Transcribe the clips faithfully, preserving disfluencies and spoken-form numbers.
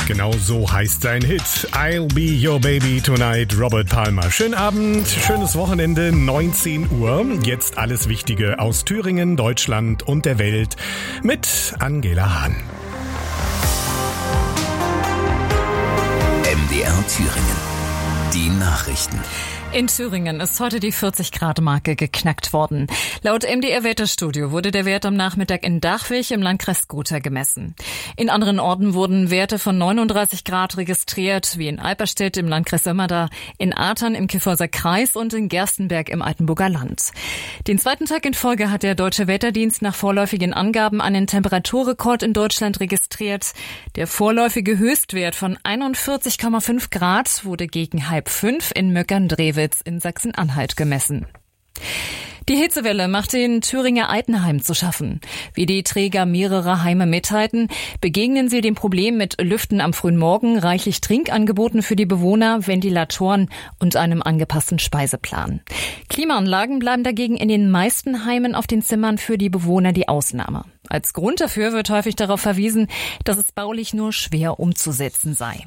Genau so heißt sein Hit. I'll be your baby tonight, Robert Palmer. Schönen Abend, schönes Wochenende, neunzehn Uhr. Jetzt alles Wichtige aus Thüringen, Deutschland und der Welt mit Angela Hahn. M D R Thüringen. Die Nachrichten. In Thüringen ist heute die vierzig-Grad-Marke geknackt worden. Laut M D R-Wetterstudio wurde der Wert am Nachmittag in Dachwig im Landkreis Gotha gemessen. In anderen Orten wurden Werte von neununddreißig Grad registriert, wie in Eiperstedt im Landkreis Sömmerda, in Artern im Kyffhäuser Kreis und in Gerstenberg im Altenburger Land. Den zweiten Tag in Folge hat der Deutsche Wetterdienst nach vorläufigen Angaben einen Temperaturrekord in Deutschland registriert. Der vorläufige Höchstwert von einundvierzig Komma fünf Grad wurde gegen halb fünf in Möckern-Drewitz in Sachsen-Anhalt gemessen. Die Hitzewelle macht den Thüringer Altenheimen zu schaffen. Wie die Träger mehrerer Heime mitteilten, begegnen sie dem Problem mit Lüften am frühen Morgen, reichlich Trinkangeboten für die Bewohner, Ventilatoren und einem angepassten Speiseplan. Klimaanlagen bleiben dagegen in den meisten Heimen auf den Zimmern für die Bewohner die Ausnahme. Als Grund dafür wird häufig darauf verwiesen, dass es baulich nur schwer umzusetzen sei.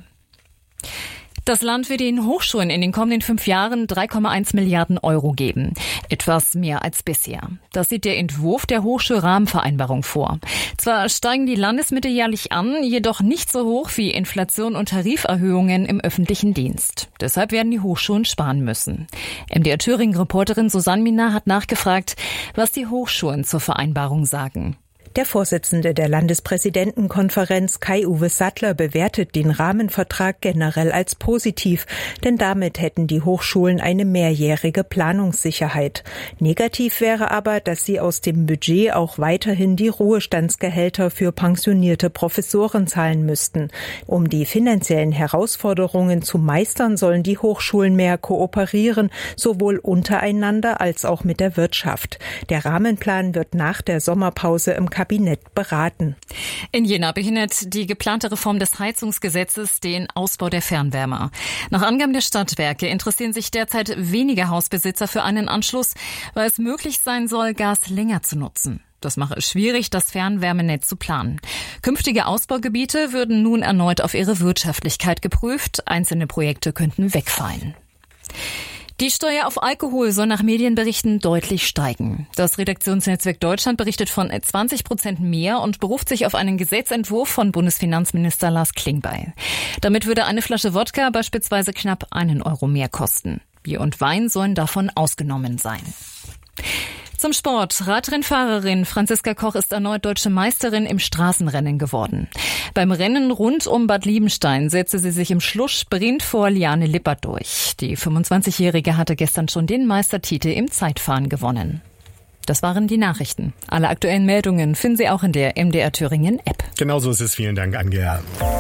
Das Land wird den Hochschulen in den kommenden fünf Jahren drei Komma eins Milliarden Euro geben. Etwas mehr als bisher. Das sieht der Entwurf der Hochschulrahmenvereinbarung vor. Zwar steigen die Landesmittel jährlich an, jedoch nicht so hoch wie Inflation und Tariferhöhungen im öffentlichen Dienst. Deshalb werden die Hochschulen sparen müssen. M D R Thüringen-Reporterin Susanne Minar hat nachgefragt, was die Hochschulen zur Vereinbarung sagen. Der Vorsitzende der Landespräsidentenkonferenz Kai-Uwe Sattler bewertet den Rahmenvertrag generell als positiv, denn damit hätten die Hochschulen eine mehrjährige Planungssicherheit. Negativ wäre aber, dass sie aus dem Budget auch weiterhin die Ruhestandsgehälter für pensionierte Professoren zahlen müssten. Um die finanziellen Herausforderungen zu meistern, sollen die Hochschulen mehr kooperieren, sowohl untereinander als auch mit der Wirtschaft. Der Rahmenplan wird nach der Sommerpause im Kabinett beraten. In Jena behindert die geplante Reform des Heizungsgesetzes den Ausbau der Fernwärme. Nach Angaben der Stadtwerke interessieren sich derzeit weniger Hausbesitzer für einen Anschluss, weil es möglich sein soll, Gas länger zu nutzen. Das mache es schwierig, das Fernwärmenetz zu planen. Künftige Ausbaugebiete würden nun erneut auf ihre Wirtschaftlichkeit geprüft. Einzelne Projekte könnten wegfallen. Die Steuer auf Alkohol soll nach Medienberichten deutlich steigen. Das Redaktionsnetzwerk Deutschland berichtet von zwanzig Prozent mehr und beruft sich auf einen Gesetzentwurf von Bundesfinanzminister Lars Klingbeil. Damit würde eine Flasche Wodka beispielsweise knapp einen Euro mehr kosten. Bier und Wein sollen davon ausgenommen sein. Zum Sport. Radrennfahrerin Franziska Koch ist erneut deutsche Meisterin im Straßenrennen geworden. Beim Rennen rund um Bad Liebenstein setzte sie sich im Schlusssprint vor Liane Lippert durch. Die fünfundzwanzigjährige hatte gestern schon den Meistertitel im Zeitfahren gewonnen. Das waren die Nachrichten. Alle aktuellen Meldungen finden Sie auch in der M D R Thüringen App. Genauso ist es. Vielen Dank, Angela.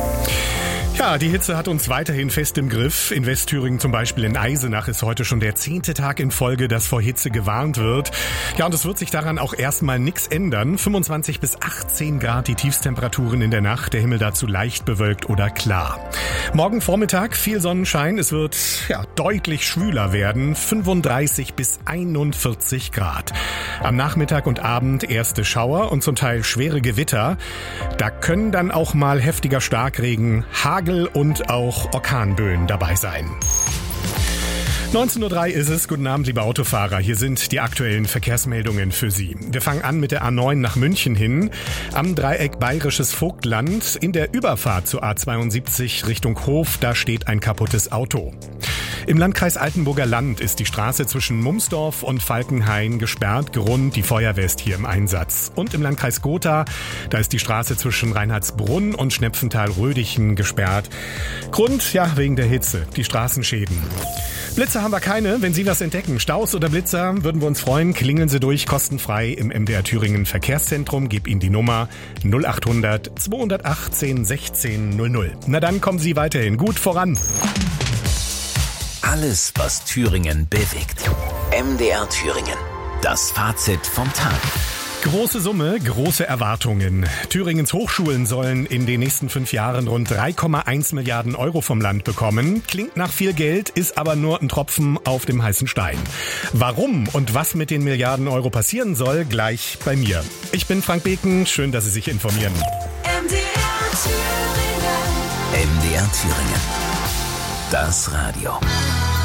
Ja, die Hitze hat uns weiterhin fest im Griff. In Westthüringen, zum Beispiel in Eisenach, ist heute schon der zehnte Tag in Folge, dass vor Hitze gewarnt wird. Ja, und es wird sich daran auch erstmal nichts ändern. fünfundzwanzig bis achtzehn Grad die Tiefstemperaturen in der Nacht, der Himmel dazu leicht bewölkt oder klar. Morgen Vormittag viel Sonnenschein, es wird ja deutlich schwüler werden, fünfunddreißig bis einundvierzig Grad. Am Nachmittag und Abend erste Schauer und zum Teil schwere Gewitter. Da können dann auch mal heftiger Starkregen, Hagel und auch Orkanböen dabei sein. neunzehn Uhr drei ist es. Guten Abend, liebe Autofahrer. Hier sind die aktuellen Verkehrsmeldungen für Sie. Wir fangen an mit der A neun nach München hin. Am Dreieck Bayerisches Vogtland. In der Überfahrt zur A zweiundsiebzig Richtung Hof, da steht ein kaputtes Auto. Im Landkreis Altenburger Land ist die Straße zwischen Mumsdorf und Falkenhain gesperrt. Grund, die Feuerwehr ist hier im Einsatz. Und im Landkreis Gotha, da ist die Straße zwischen Reinhardsbrunn und Schnepfenthal-Rödichen gesperrt. Grund, ja, wegen der Hitze, die Straßenschäden. Blitzer haben wir keine. Wenn Sie was entdecken, Staus oder Blitzer, würden wir uns freuen. Klingeln Sie durch, kostenfrei im M D R Thüringen Verkehrszentrum. Gib Ihnen die Nummer null acht hundert zweihundertachtzehn sechzehn null null. Na dann kommen Sie weiterhin gut voran. Alles, was Thüringen bewegt. M D R Thüringen. Das Fazit vom Tag. Große Summe, große Erwartungen. Thüringens Hochschulen sollen in den nächsten fünf Jahren rund drei Komma eins Milliarden Euro vom Land bekommen. Klingt nach viel Geld, ist aber nur ein Tropfen auf dem heißen Stein. Warum und was mit den Milliarden Euro passieren soll, gleich bei mir. Ich bin Frank Beken, schön, dass Sie sich informieren. M D R Thüringen. M D R Thüringen. Das Radio.